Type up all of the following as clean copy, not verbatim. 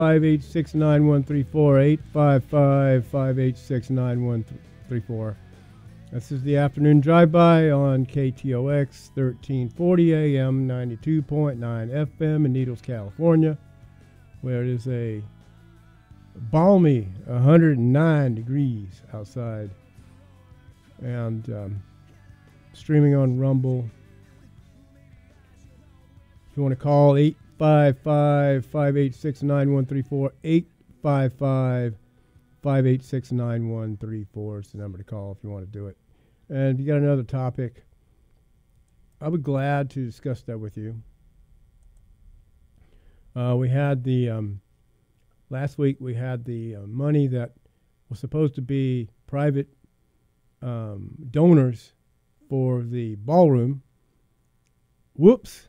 5869134 855 This is the afternoon drive-by on KTOX 1340 AM 92.9 FM in Needles, California, where it is a balmy 109 degrees outside, and streaming on Rumble. If you want to call 855-586-9134, 855-586-9134 is the number to call if you want to do it. And if you got another topic, I'll be glad to discuss that with you. We had the last week we had the money that was supposed to be private donors for the ballroom. Whoops.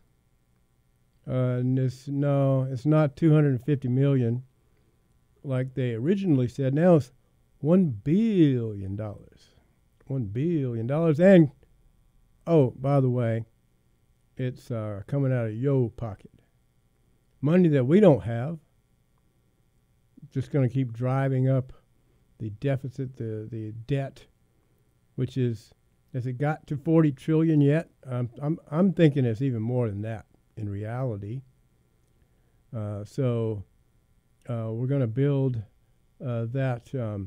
It's not $250 million like they originally said. Now it's $1 billion. $1 billion. And, oh, by the way, it's coming out of your pocket. Money that we don't have. Just going to keep driving up the deficit, the debt, which is, has it got to 40 trillion yet? I'm thinking it's even more than that in reality. So we're going to build that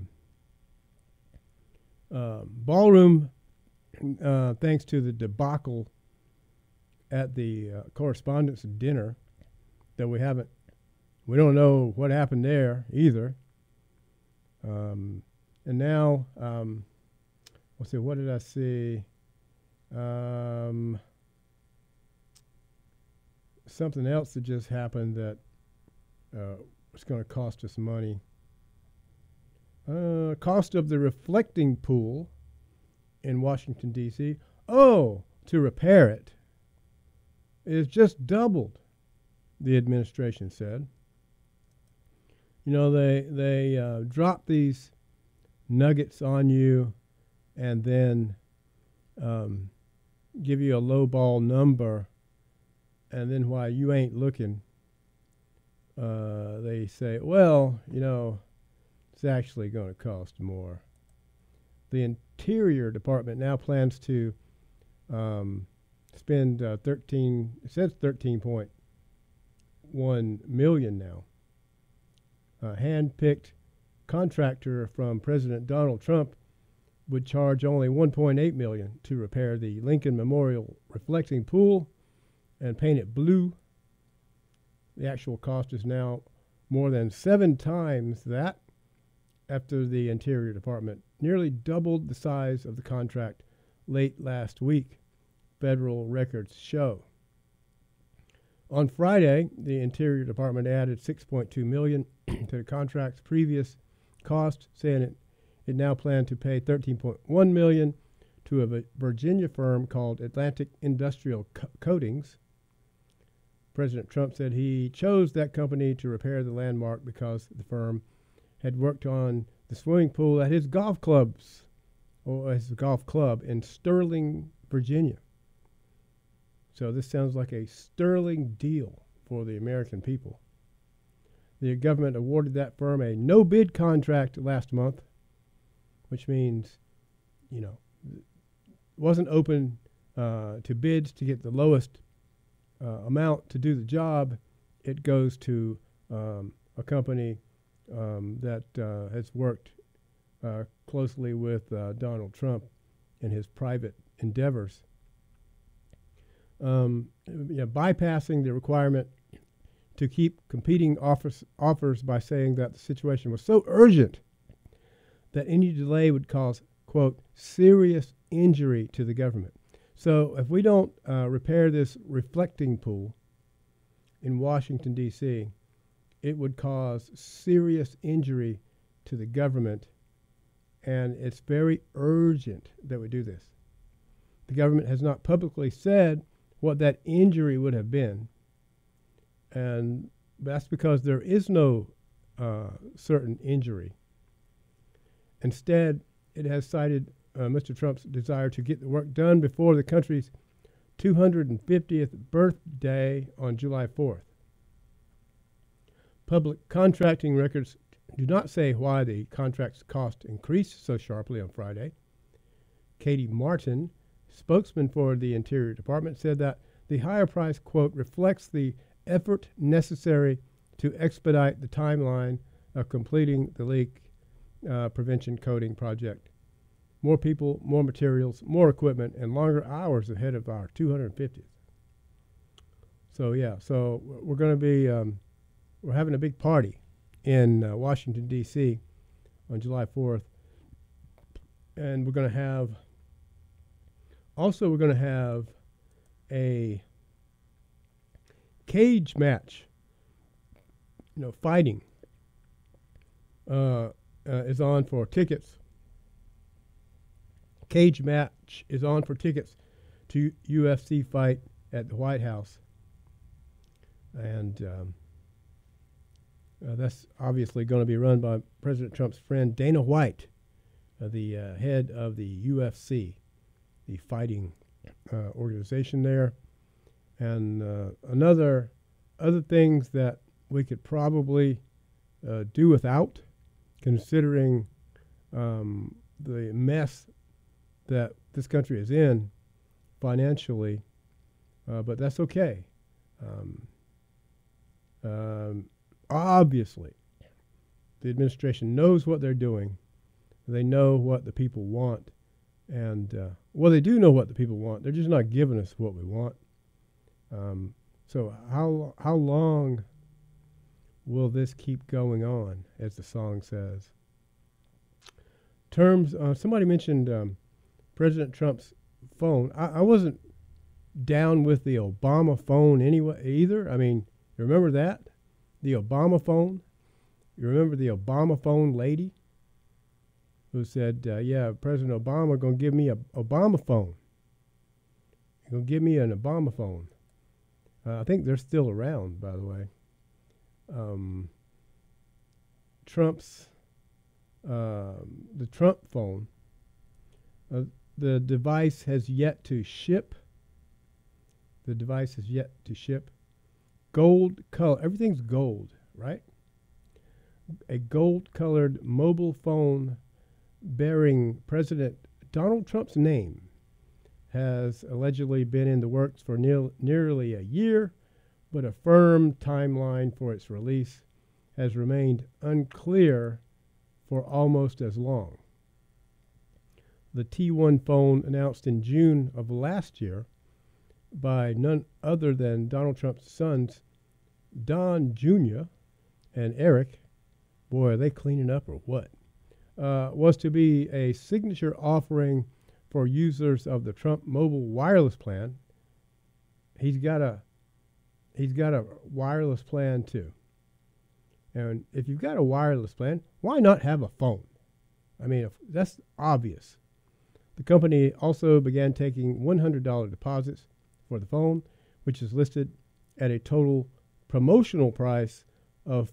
ballroom thanks to the debacle at the correspondence dinner that we don't know what happened there either. And now, let's see, what did I see? Something else that just happened that was going to cost us money. Cost of the reflecting pool in Washington, D.C. Oh, to repair it is just doubled, the administration said. You know, they drop these nuggets on you and then give you a lowball number, and then while you ain't looking, they say, well, you know, it's actually going to cost more. The Interior Department now plans to spend $13.1 million now. A hand-picked contractor from President Donald Trump would charge only $1.8 million to repair the Lincoln Memorial reflecting pool and paint it blue. The actual cost is now more than 7 times that, after the Interior Department nearly doubled the size of the contract late last week, federal records show. On Friday, the Interior Department added $6.2 million to the contract's previous cost, saying it now planned to pay $13.1 million to a Virginia firm called Atlantic Industrial Coatings. President Trump said he chose that company to repair the landmark because the firm had worked on the swimming pool at his golf club in Sterling, Virginia. So this sounds like a sterling deal for the American people. The government awarded that firm a no-bid contract last month, which means, you know, it wasn't open to bids to get the lowest amount to do the job. It goes to a company that has worked closely with Donald Trump in his private endeavors. Bypassing the requirement to keep competing offers by saying that the situation was so urgent that any delay would cause, quote, serious injury to the government. So if we don't repair this reflecting pool in Washington, D.C., it would cause serious injury to the government, and it's very urgent that we do this. The government has not publicly said what that injury would have been, and that's because there is no certain injury. Instead, it has cited Mr. Trump's desire to get the work done before the country's 250th birthday on July 4th. Public contracting records do not say why the contract's cost increased so sharply on Friday. Katie Martin, spokesman for the Interior Department, said that the higher price, quote, reflects the effort necessary to expedite the timeline of completing the leak prevention coating project. More people, more materials, more equipment, and longer hours ahead of our 250th. So yeah, so we're going to be we're having a big party in Washington D.C. on July 4th, and we're going to have a cage match. Fighting is on for tickets. Cage match is on for tickets to UFC fight at the White House. And that's obviously going to be run by President Trump's friend Dana White, the head of the UFC, the fighting organization there. And other things that we could probably do without, considering the mess that this country is in financially, but that's okay. Obviously, the administration knows what they're doing. They know what the people want. And, they do know what the people want. They're just not giving us what we want. So how long will this keep going on, as the song says? Somebody mentioned President Trump's phone. I wasn't down with the Obama phone anyway either. I mean, you remember that? The Obama phone? You remember the Obama phone lady who said, President Obama going to give me a Obama phone. He's going to give me an Obama phone. I think they're still around, by the way. The Trump phone, the device has yet to ship. Gold color, everything's gold, right? A gold-colored mobile phone bearing President Donald Trump's name has allegedly been in the works for nearly a year, but a firm timeline for its release has remained unclear for almost as long. The T1 phone, announced in June of last year by none other than Donald Trump's sons, Don Jr. and Eric, boy, are they cleaning up or what, was to be a signature offering for users of the Trump mobile wireless plan. He's got a wireless plan too. And if you've got a wireless plan, why not have a phone? I mean, that's obvious. The company also began taking $100 deposits for the phone, which is listed at a total promotional price of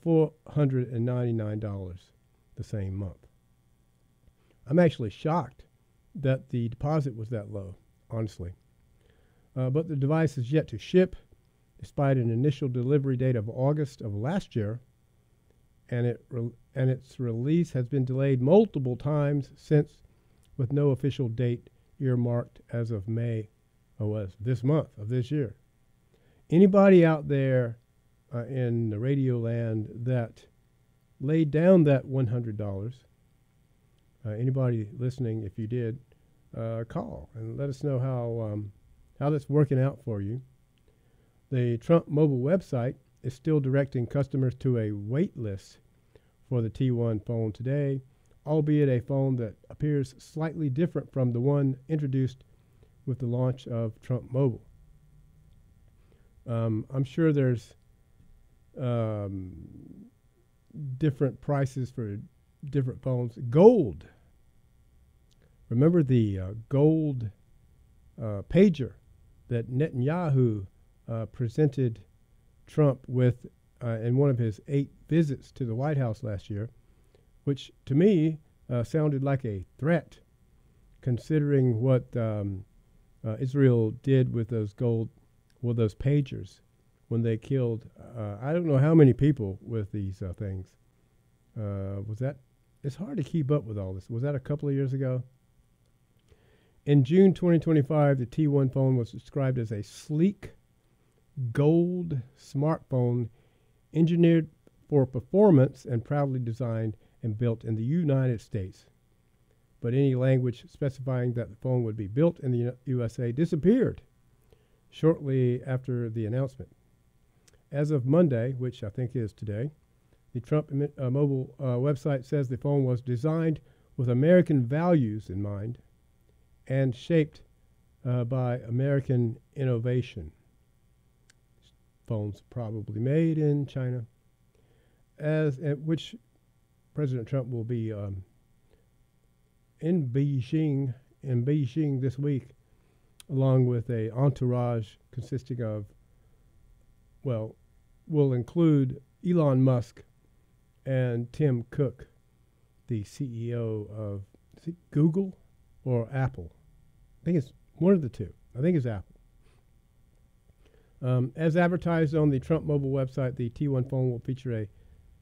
$499 the same month. I'm actually shocked that the deposit was that low, honestly. But the device is yet to ship, despite an initial delivery date of August of last year, and its release has been delayed multiple times since, with no official date earmarked as of May, this month of this year. Anybody out there in the radio land that laid down that $100, anybody listening, if you did, call and let us know how that's working out for you. The Trump mobile website is still directing customers to a wait list for the T1 phone today, albeit a phone that appears slightly different from the one introduced with the launch of Trump Mobile. I'm sure there's different prices for different phones. Gold. Remember the gold pager that Netanyahu presented Trump with in one of his 8 visits to the White House last year, which to me sounded like a threat, considering what Israel did with those pagers when they killed, I don't know how many people with these things. Was that? It's hard to keep up with all this. Was that a couple of years ago? In June 2025, the T1 phone was described as a sleek gold smartphone engineered for performance and proudly designed and built in the United States. But any language specifying that the phone would be built in the USA disappeared shortly after the announcement. As of Monday, which I think is today, the Trump mobile website says the phone was designed with American values in mind and shaped by American innovation. Phones probably made in China, which President Trump will be in Beijing this week, along with a entourage consisting of, well, will include Elon Musk and Tim Cook, the CEO of Google or Apple. I think it's one of the two. I think it's Apple. As advertised on the Trump mobile website, the T1 phone will feature a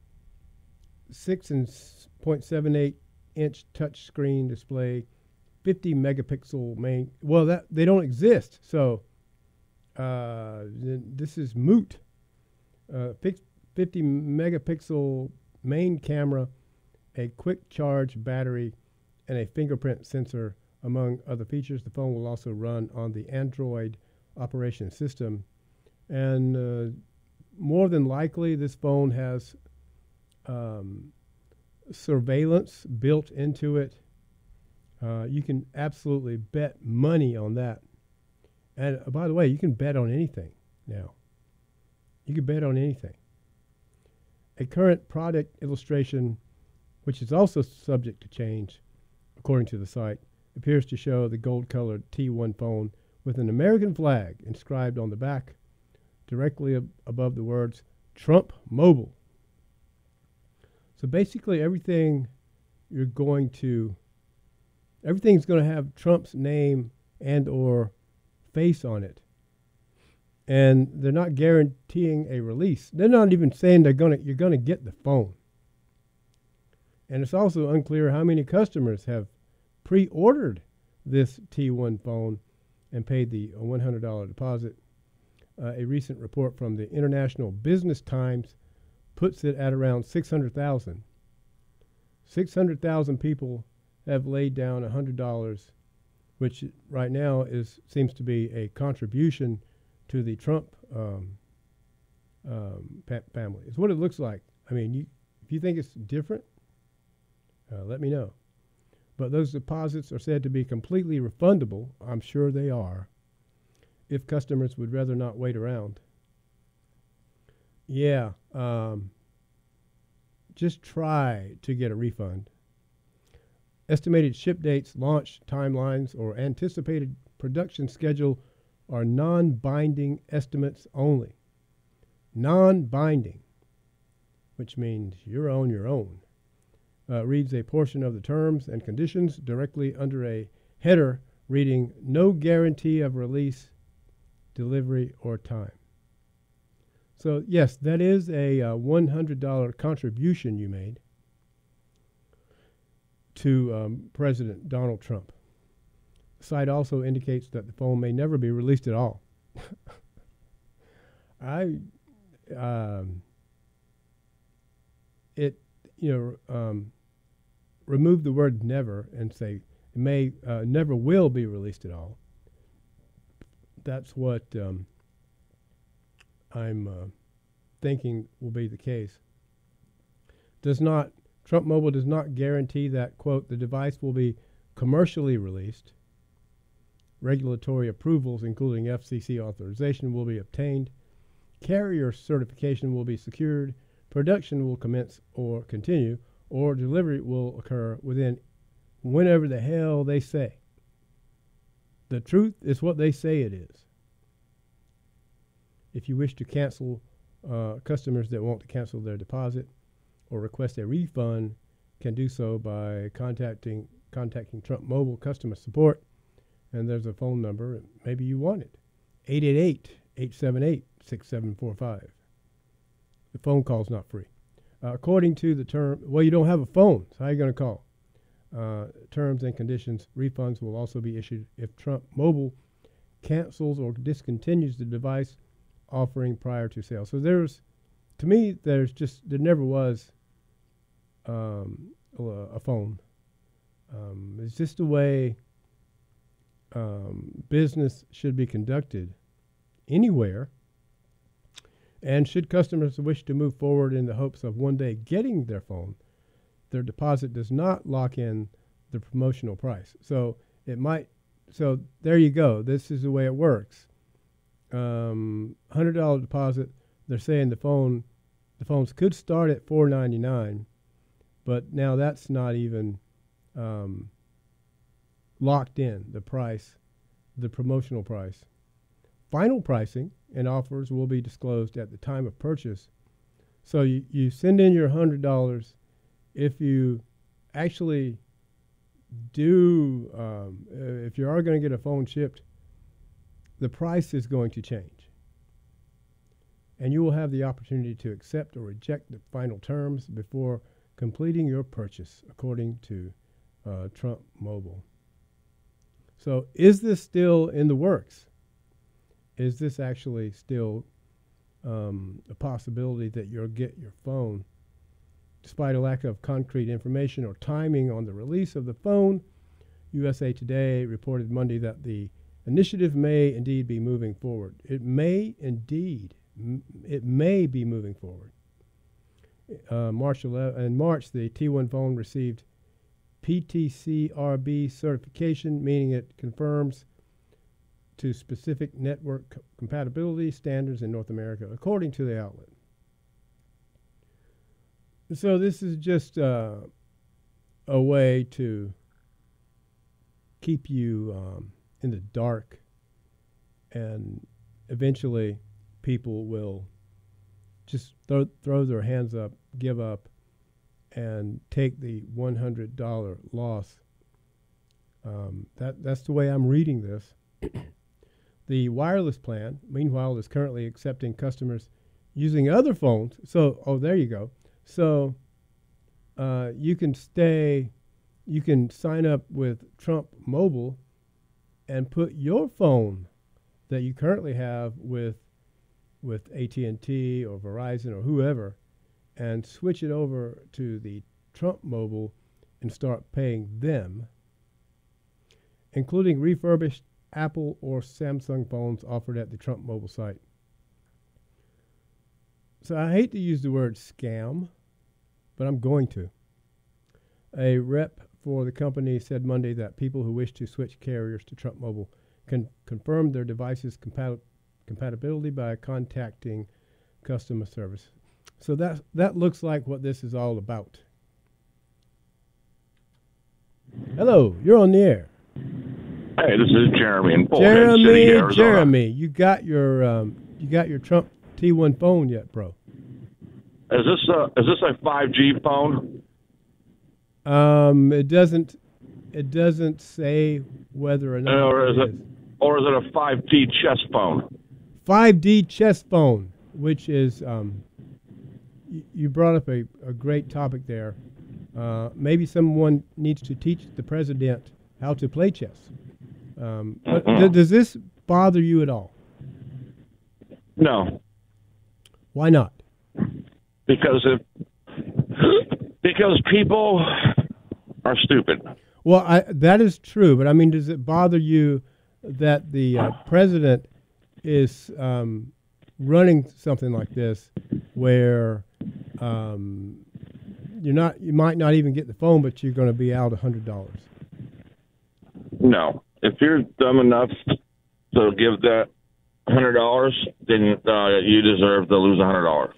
6.78 inch touchscreen display, 50 megapixel main. Well, that they don't exist, so this is moot. 50 megapixel main camera, a quick charge battery, and a fingerprint sensor, among other features. The phone will also run on the Android operation system. And more than likely, this phone has surveillance built into it. You can absolutely bet money on that. And by the way, you can bet on anything now. You can bet on anything. A current product illustration, which is also subject to change, according to the site, appears to show the gold-colored T1 phone with an American flag inscribed on the back, directly above the words Trump Mobile. So basically everything's going to have Trump's name and or face on it. And they're not guaranteeing a release. They're not even saying you're going to get the phone. And it's also unclear how many customers have pre-ordered this T1 phone and paid the $100 deposit. A recent report from the International Business Times puts it at around 600,000. 600,000 people have laid down $100, which right now seems to be a contribution to the Trump family. It's what it looks like. I mean, if you think it's different, let me know. But those deposits are said to be completely refundable. I'm sure they are, if customers would rather not wait around. Yeah, just try to get a refund. Estimated ship dates, launch timelines, or anticipated production schedule are non-binding estimates only. Non-binding, which means you're on your own. Reads a portion of the terms and conditions directly under a header reading no guarantee of release, delivery, or time. So yes, that is a $100 contribution you made to President Donald Trump. The site also indicates that the phone may never be released at all. Remove the word never and say it may never will be released at all. That's what I'm thinking will be the case. Trump Mobile does not guarantee that, quote, the device will be commercially released. Regulatory approvals, including FCC authorization, will be obtained. Carrier certification will be secured. Production will commence or continue, or delivery will occur within whenever the hell they say. The truth is what they say it is. If you wish to cancel, customers that want to cancel their deposit or request a refund can do so by contacting Trump Mobile customer support. And there's a phone number. Maybe you want it. 888-878 6745. The phone call's not free. According to the term, well, you don't have a phone, so how are you going to call? Terms and conditions, refunds will also be issued if Trump Mobile cancels or discontinues the device offering prior to sale. So there never was a phone. It's just the way business should be conducted anywhere. And should customers wish to move forward in the hopes of one day getting their phone, their deposit does not lock in the promotional price. So there you go. This is the way it works. $100 deposit. They're saying the phones could start at $499, but now that's not even locked in, the price, the promotional price. Final pricing and offers will be disclosed at the time of purchase. So you send in your $100. If you actually if you are going to get a phone shipped, the price is going to change. And you will have the opportunity to accept or reject the final terms before completing your purchase, according to Trump Mobile. So is this still in the works? Is this actually still a possibility that you'll get your phone? Despite a lack of concrete information or timing on the release of the phone, USA Today reported Monday that the initiative may indeed be moving forward. It may be moving forward. In March, the T1 phone received PTCRB certification, meaning it confirms to specific network compatibility standards in North America, according to the outlet. So this is just a way to keep you in the dark, and eventually people will just throw their hands up, give up, and take the $100 loss. That's the way I'm reading this. The wireless plan, meanwhile, is currently accepting customers using other phones. So, there you go. So you can sign up with Trump Mobile and put your phone that you currently have with AT&T or Verizon or whoever, and switch it over to the Trump Mobile and start paying them, including refurbished Apple or Samsung phones offered at the Trump Mobile site. So I hate to use the word scam, but I'm going to. A rep for the company said Monday that people who wish to switch carriers to Trump Mobile can confirm their device's compatibility by contacting customer service. So that looks like what this is all about. Hello, you're on the air. Hey, this is Jeremy in Bullhead City, Arizona. Jeremy, you got your Trump T1 phone yet, bro? Is this a 5G phone? It doesn't say whether or not or is it a 5G chest phone? 5D chest phone, which is you brought up a great topic there. Maybe someone needs to teach the president how to play chess. Does this bother you at all? No. Why not? Because people are stupid. Well, that is true, but I mean, does it bother you that the president is running something like this, where you might not even get the phone, but you're going to be out $100? No. If you're dumb enough to give that $100, then you deserve to lose $100.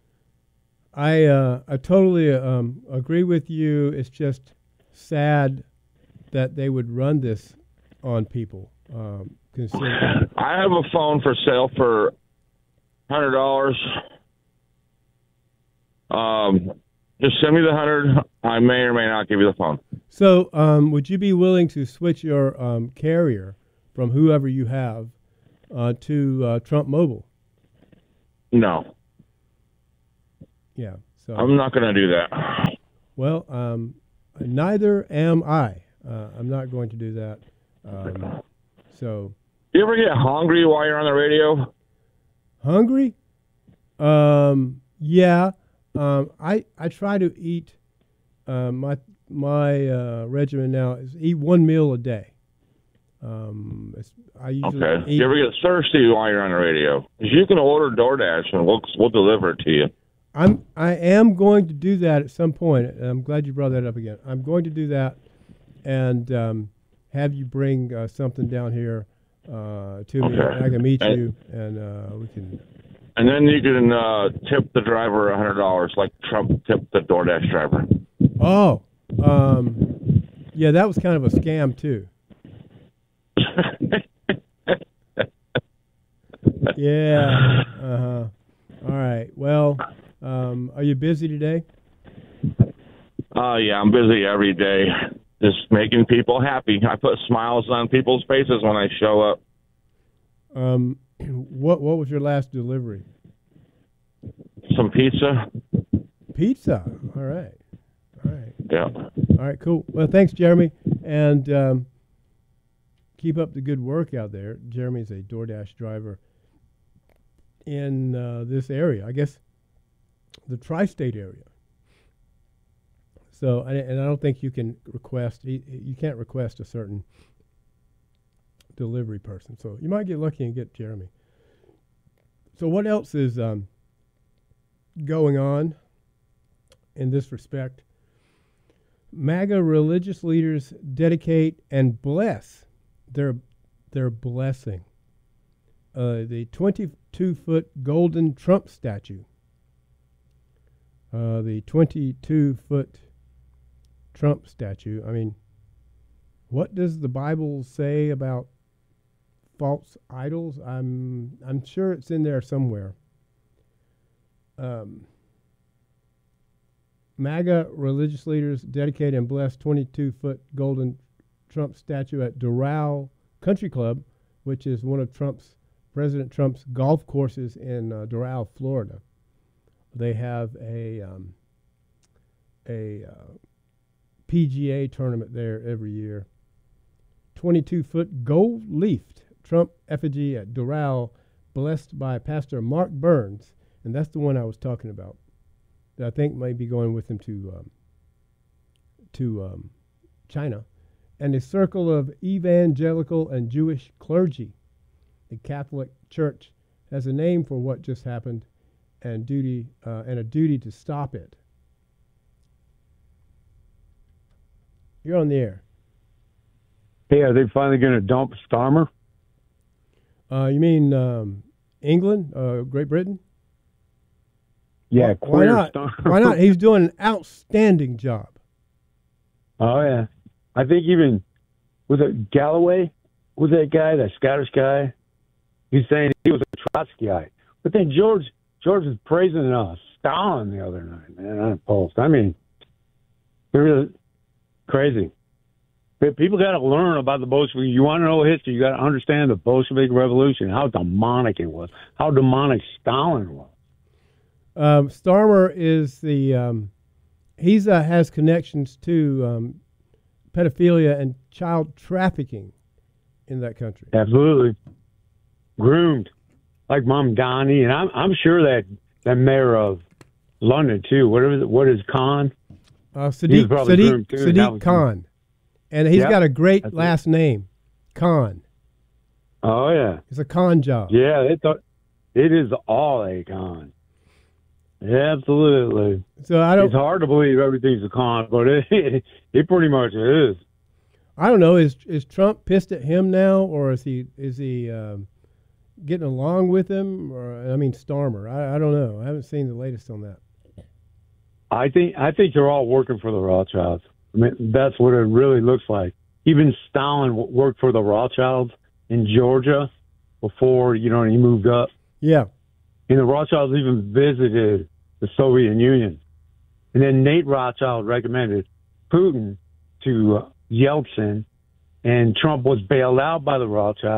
I totally agree with you. It's just sad that they would run this on people. I have a phone for sale for $100. Just send me the $100. I may or may not give you the phone. So, would you be willing to switch your carrier from whoever you have to Trump Mobile? No, Yeah. So I'm not going to do that. well, neither am I. I'm not going to do that. So You ever get hungry while you're on the radio? hungry? Yeah. I try to eat. My regimen now is eat one meal a day. I usually Okay. eat. You ever get thirsty while you're on the radio? 'Cause you can order DoorDash and we'll deliver it to you. I am going to do that at some point. And I'm glad you brought that up again. I'm going to do that, and have you bring something down here to me, Okay. and I can meet And- you, and we can. And then you can tip the driver $100, like Trump tipped the DoorDash driver. Oh, yeah, that was kind of a scam too. Yeah. All right. Well, are you busy today? Yeah, I'm busy every day, just making people happy. I put smiles on people's faces when I show up. What was your last delivery? Some pizza. Pizza. All right. All right. Yeah. All right. Cool. Well, thanks, Jeremy, and keep up the good work out there. Jeremy's a DoorDash driver in this area, I guess, the tri-state area. So, and I don't think you can request. You can't request a certain delivery person. So you might get lucky and get Jeremy. So what else is going on in this respect? MAGA religious leaders dedicate and bless their blessing the 22-foot golden Trump statue. The 22-foot Trump statue. I mean, what does the Bible say about false idols? I'm sure it's in there somewhere. MAGA religious leaders dedicate and bless 22-foot golden Trump statue at Doral Country Club, which is one of President Trump's golf courses in Doral, Florida. They have a PGA tournament there every year. 22-foot gold-leafed Trump effigy at Doral, blessed by Pastor Mark Burns, and that's the one I was talking about. That I think might be going with him to China, and a circle of evangelical and Jewish clergy. The Catholic Church has a name for what just happened, and a duty to stop it. You're on the air. Hey, are they finally going to dump Starmer? You mean England, Great Britain? Yeah, Why not? Starmer. Why not? He's doing an outstanding job. Oh, yeah. I think even with Galloway, was that guy, that Scottish guy? He's saying he was a Trotskyite. But then George was praising Stalin the other night, man, on a post. I mean, it was crazy. But people got to learn about the Bolshevik. You want to know history, you got to understand the Bolshevik Revolution, how demonic it was, how demonic Stalin was. Starmer is has connections to pedophilia and child trafficking in that country. Absolutely. Groomed. Like Mamdani. And I'm sure that mayor of London, too. What is Khan? Sadiq Khan. And he's got a great last name, Khan. Oh, yeah. It's a con job. Yeah, it is all a con. Yeah, absolutely. So it's hard to believe everything's a con, but it pretty much is. I don't know. Is Trump pissed at him now, or is he getting along with him? Or I mean, Starmer. I don't know. I haven't seen the latest on that. I think they're all working for the Rothschilds. I mean, that's what it really looks like. Even Stalin worked for the Rothschilds in Georgia before he moved up. Yeah. And the Rothschilds even visited the Soviet Union. And then Nate Rothschild recommended Putin to Yeltsin, and Trump was bailed out by the Rothschilds.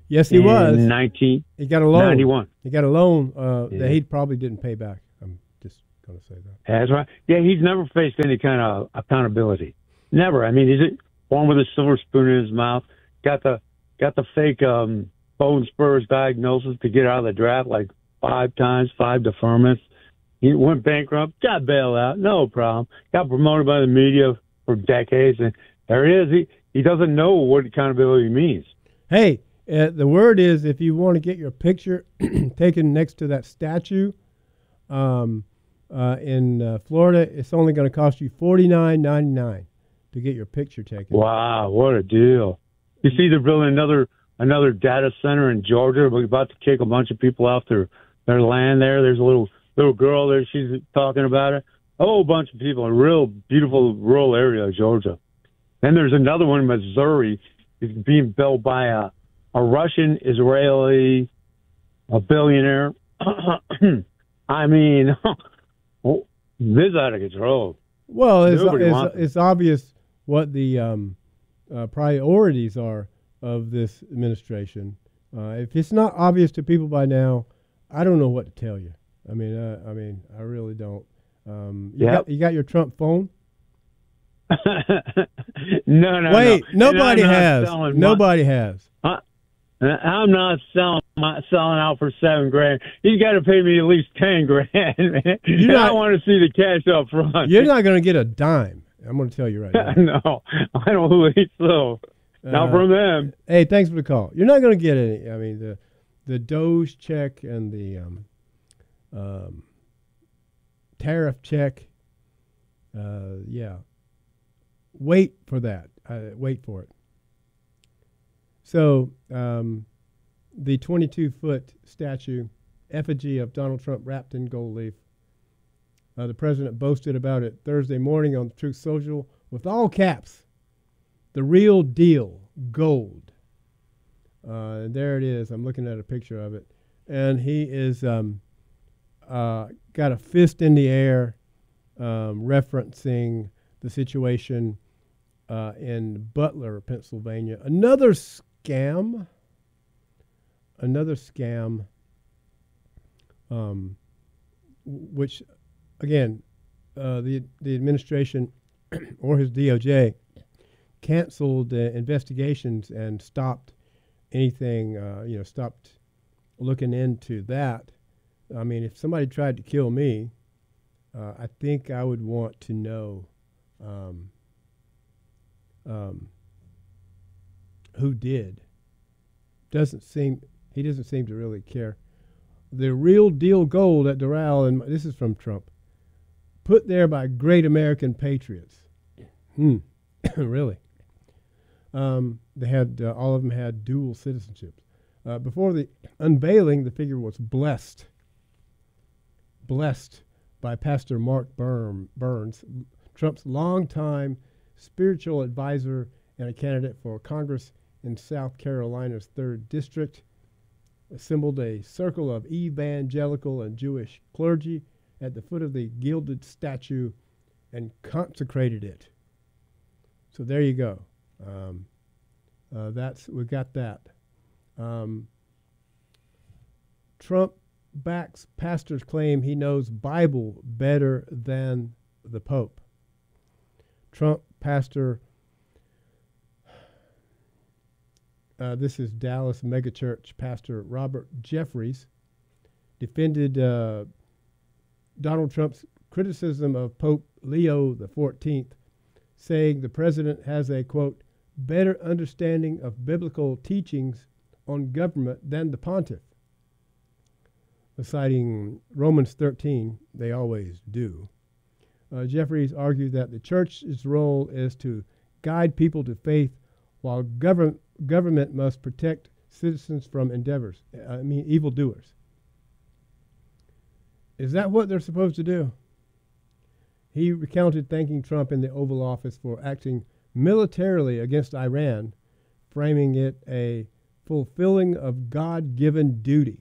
Yes, he in was. 1991. He got a loan. He got a loan that he probably didn't pay back. I'm just going to say that. That's right. Yeah, he's never faced any kind of accountability. Never. I mean, he's born with a silver spoon in his mouth. Got the fake bone spurs diagnosis to get out of the draft like 5 times, 5 deferments. He went bankrupt, got bailed out, no problem. Got promoted by the media for decades, and there he is. He doesn't know what accountability means. Hey, the word is if you want to get your picture taken next to that statue in Florida, it's only going to cost you $49.99 to get your picture taken. Wow, what a deal! You see, they're building another data center in Georgia. We're about to kick a bunch of people off their land there. There's a little girl there. She's talking about it. A whole bunch of people. A real beautiful rural area of Georgia. Then there's another one in Missouri. It's being built by a Russian Israeli, a billionaire. I mean, this is out of control. Well, it's obvious what the priorities are of this administration. If it's not obvious to people by now, I don't know what to tell you. I mean, I really don't. You got your Trump phone? No. Wait, nobody has. Nobody has. I'm not selling out for $7,000. He's got to pay me at least $10,000, man. I want to see the cash up front. You're not going to get a dime. I'm going to tell you right now. No, I don't believe so. Not from them. Hey, thanks for the call. You're not going to get any. I mean, the Doge check and the tariff check. Yeah. Wait for that. Wait for it. So the 22-foot statue, effigy of Donald Trump wrapped in gold leaf. The president boasted about it Thursday morning on Truth Social with all caps. The real deal, gold. And there it is. I'm looking at a picture of it. And he is got a fist in the air referencing the situation in Butler, Pennsylvania. Another scam, which, again, the administration or his DOJ canceled investigations and stopped anything, stopped looking into that. I mean, if somebody tried to kill me, I think I would want to know who did. He doesn't seem to really care. The real deal gold at Doral, and this is from Trump, put there by great American patriots. Really? They had all of them had dual citizenships. Before the unveiling, the figure was blessed by Pastor Mark Burns, Trump's longtime spiritual advisor and a candidate for Congress in South Carolina's 3rd District, assembled a circle of evangelical and Jewish clergy at the foot of the gilded statue and consecrated it. So there you go. We got that. Trump backs pastors' claim he knows Bible better than the Pope. Trump pastor, this is Dallas megachurch pastor Robert Jeffries, defended Donald Trump's criticism of Pope Leo XIV, saying the president has a, quote, better understanding of biblical teachings on government than the pontiff. Citing Romans 13, they always do. Jeffries argued that the church's role is to guide people to faith, while government must protect citizens from evildoers. Is that what they're supposed to do? He recounted thanking Trump in the Oval Office for acting militarily against Iran, framing it a fulfilling of God-given duty.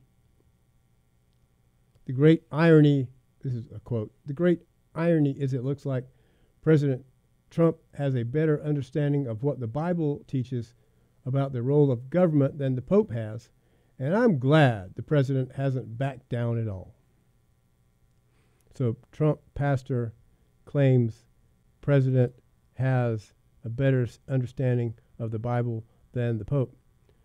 The great irony, this is a quote, the great irony is it looks like President Trump has a better understanding of what the Bible teaches about the role of government than the Pope has, and I'm glad the president hasn't backed down at all. So Trump pastor claims president has a better understanding of the Bible than the Pope.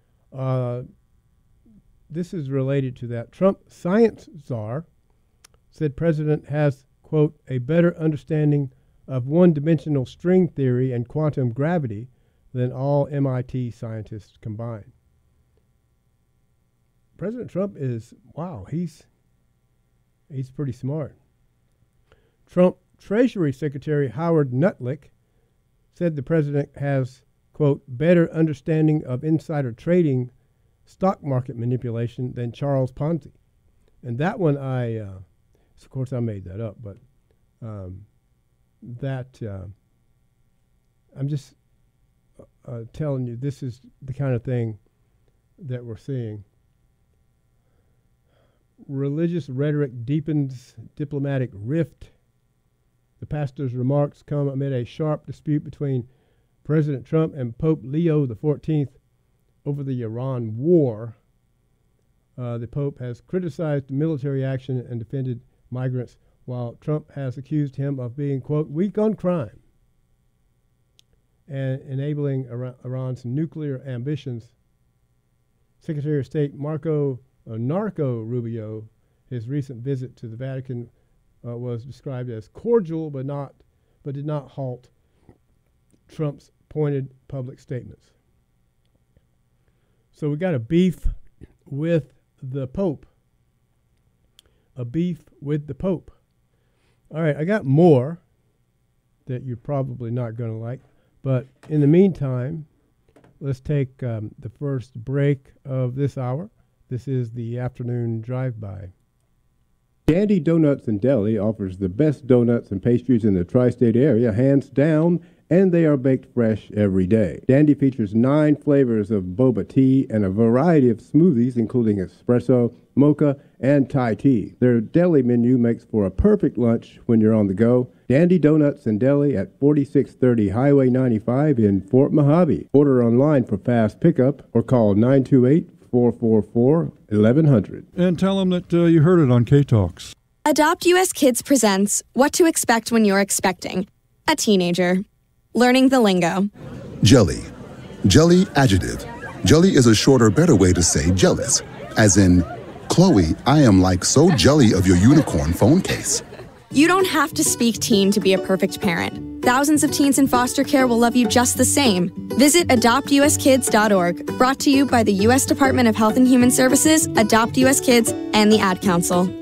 This is related to that. Trump science czar said president has, quote, a better understanding of one-dimensional string theory and quantum gravity than all MIT scientists combined. President Trump is, wow, he's pretty smart. Trump Treasury Secretary Howard Nutlick said the president has, quote, better understanding of insider trading, stock market manipulation than Charles Ponzi. And that one of course I made that up, but I'm just telling you, this is the kind of thing that we're seeing. Religious rhetoric deepens diplomatic rift. The pastor's remarks come amid a sharp dispute between President Trump and Pope Leo XIV over the Iran war. The Pope has criticized military action and defended migrants, while Trump has accused him of being, quote, weak on crime and enabling Iran's nuclear ambitions. Secretary of State Marco Rubio, his recent visit to the Vatican was described as cordial, but did not halt Trump's pointed public statements. So we got a beef with the Pope. A beef with the Pope. All right, I got more that you're probably not going to like, but in the meantime, let's take the first break of this hour. This is the afternoon drive-by. Dandy Donuts and Deli offers the best donuts and pastries in the tri-state area, hands down, and they are baked fresh every day. Dandy features 9 flavors of boba tea and a variety of smoothies, including espresso, mocha, and Thai tea. Their deli menu makes for a perfect lunch when you're on the go. Dandy Donuts and Deli at 4630 Highway 95 in Fort Mojave. Order online for fast pickup or call 928-444-1100. And tell them that you heard it on K-Talks. Adopt US Kids presents What to Expect When You're Expecting a Teenager. Learning the lingo. Jelly. Jelly adjective. Jelly is a shorter, better way to say jealous. As in, Chloe, I am like so jelly of your unicorn phone case. You don't have to speak teen to be a perfect parent. Thousands of teens in foster care will love you just the same. Visit adoptuskids.org, brought to you by the U.S. Department of Health and Human Services, Adopt U.S. Kids, and the Ad Council.